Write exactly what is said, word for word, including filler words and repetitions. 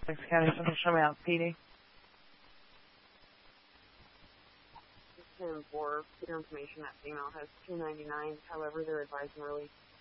Six County Central, show me out, P D. ten four, clear information that female has two ninety-nine, however, they're advising release.